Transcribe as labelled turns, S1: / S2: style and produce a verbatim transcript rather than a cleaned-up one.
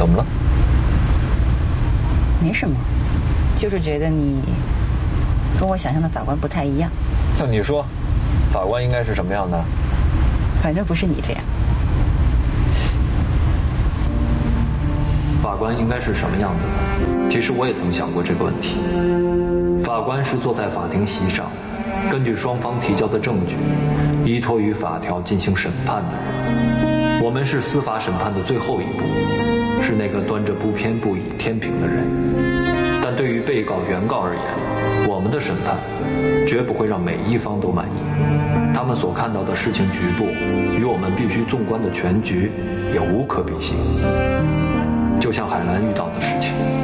S1: 么了？
S2: 没什么，就是觉得你跟我想象的法官不太一样。
S1: 那你说，法官应该是什么样的？
S2: 反正不是你这样。
S3: 法官应该是什么样子的？其实我也曾想过这个问题。法官是坐在法庭席上，根据双方提交的证据，依托于法条进行审判的人。我们是司法审判的最后一步，是那个端着不偏不倚天平的人。但对于被告、原告而言，我们的审判绝不会让每一方都满意。他们所看到的事情局部，与我们必须纵观的全局也无可比性。就像海兰遇到的事情。